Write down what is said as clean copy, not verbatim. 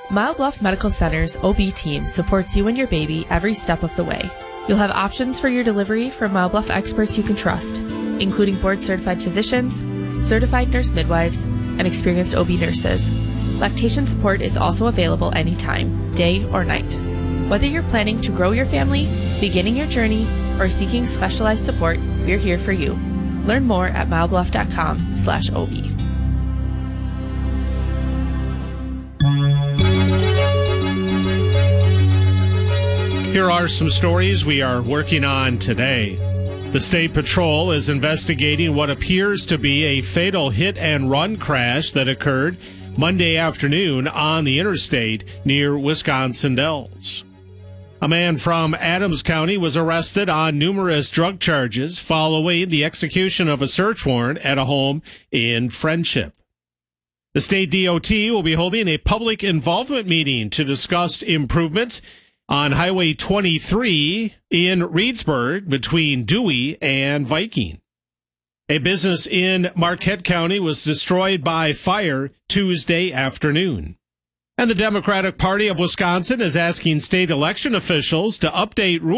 Mile Bluff Medical Center's OB team supports you and your baby every step of the way. You'll have options for your delivery from Mile Bluff experts you can trust, including board-certified physicians, certified nurse midwives, and experienced OB nurses. Lactation support is also available anytime, day or night. Whether you're planning to grow your family, beginning your journey, or seeking specialized support, we're here for you. Learn more at milebluff.com/OB. Here are some stories we are working on today. The State Patrol is investigating what appears to be a fatal hit-and-run crash that occurred Monday afternoon on the interstate near Wisconsin Dells. A man from Adams County was arrested on numerous drug charges following the execution of a search warrant at a home in Friendship. The state DOT will be holding a public involvement meeting to discuss improvements on Highway 23 in Reedsburg between Dewey and Viking. A business in Marquette County was destroyed by fire Tuesday afternoon. And the Democratic Party of Wisconsin is asking state election officials to update rules